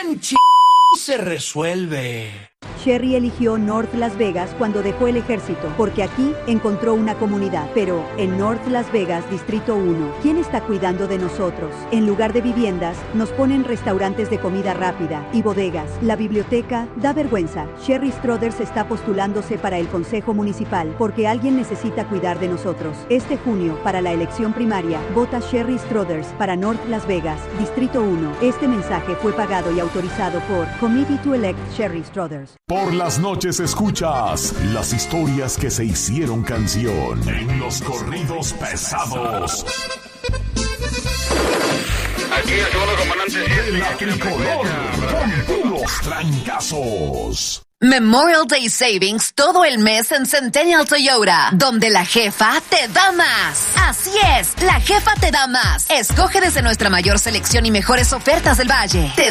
En se resuelve. Sherry eligió North Las Vegas cuando dejó el ejército, porque aquí encontró una comunidad. Pero en North Las Vegas, Distrito 1, ¿quién está cuidando de nosotros? En lugar de viviendas, nos ponen restaurantes de comida rápida y bodegas. La biblioteca da vergüenza. Sherry Strothers está postulándose para el Consejo Municipal, porque alguien necesita cuidar de nosotros. Este junio, para la elección primaria, vota Sherry Strothers para North Las Vegas, Distrito 1. Este mensaje fue pagado y autorizado por Committee to Elect Sherry Strothers. Por las noches escuchas las historias que se hicieron canción en los corridos pesados. Aquí el segundo comandante. De la tricolor, con puros trancazos. Memorial Day Savings todo el mes en Centennial Toyota, donde la jefa te da más. Así es, la jefa te da más. Escoge desde nuestra mayor selección y mejores ofertas del Valle.